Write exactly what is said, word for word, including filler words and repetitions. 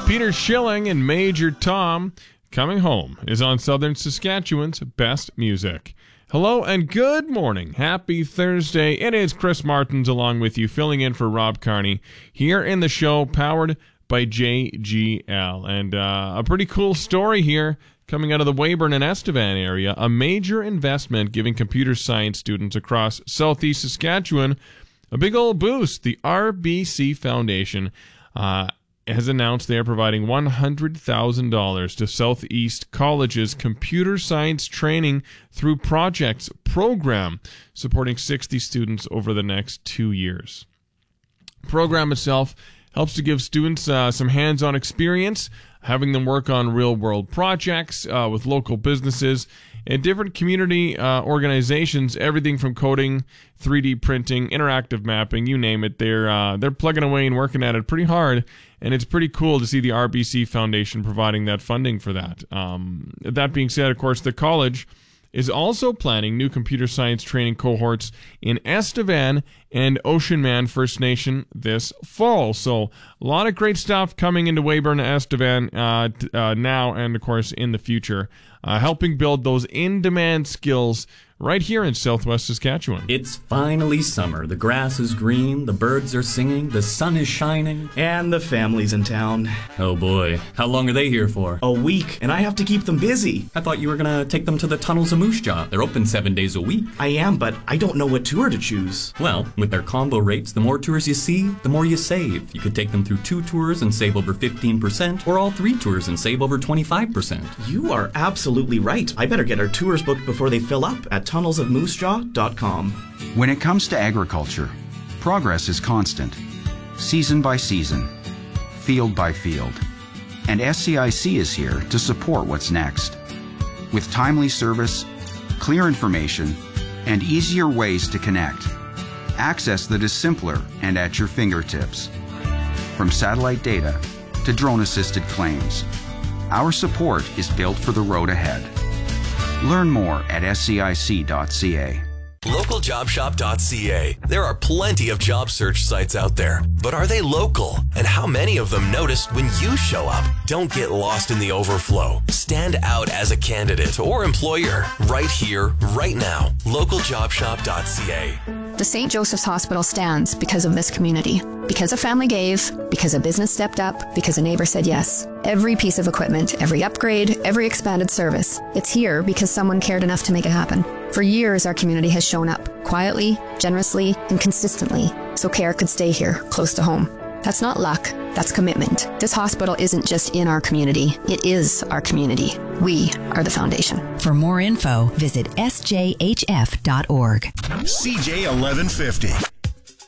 Peter Schilling and Major Tom. Coming Home is on Southern Saskatchewan's Best Music. Hello and good morning. Happy Thursday. It is Chris Martins along with you, filling in for Rob Carney here in the show, powered by J G L. And uh, a pretty cool story here coming out of the Weyburn and Estevan area. A major investment giving computer science students across southeast Saskatchewan a big old boost. The R B C Foundation uh, has announced they are providing one hundred thousand dollars to Southeast College's computer science training through projects program, supporting sixty students over the next two years. The program itself helps to give students uh, some hands-on experience, having them work on real-world projects uh, with local businesses and different community uh, organizations, everything from coding, three D printing, interactive mapping, you name it. They're uh, they're plugging away and working at it pretty hard, and it's pretty cool to see the R B C Foundation providing that funding for that. Um, that being said, of course, the college is also planning new computer science training cohorts in Estevan and Ocean Man First Nation this fall. So a lot of great stuff coming into Weyburn and Estevan uh, t- uh, now and, of course, in the future, uh, helping build those in-demand skills right here in Southwest Saskatchewan. It's finally summer. The grass is green, the birds are singing, the sun is shining. And the family's in town. Oh boy, how long are they here for? A week, and I have to keep them busy. I thought you were gonna take them to the Tunnels of Moose Jaw. They're open seven days a week. I am, but I don't know what tour to choose. Well, with their combo rates, the more tours you see, the more you save. You could take them through two tours and save over fifteen percent, or all three tours and save over twenty-five percent. You are absolutely right. I better get our tours booked before they fill up at tunnels of moose jaw dot com. When it comes to agriculture, progress is constant, season by season, field by field. And S C I C is here to support what's next. With timely service, clear information, and easier ways to connect. Access that is simpler and at your fingertips. From satellite data to drone-assisted claims, our support is built for the road ahead. Learn more at S C I C dot C A. local job shop dot C A. There are plenty of job search sites out there, but are they local? And how many of them notice when you show up? Don't get lost in the overflow. Stand out as a candidate or employer right here, right now. local job shop dot C A. The Saint Joseph's Hospital stands because of this community. Because a family gave, because a business stepped up, because a neighbor said yes. Every piece of equipment, every upgrade, every expanded service. It's here because someone cared enough to make it happen. For years, our community has shown up, quietly, generously, and consistently, so care could stay here, close to home. That's not luck, that's commitment. This hospital isn't just in our community, it is our community. We are the foundation. For more info, visit S J H F dot org. C J eleven fifty.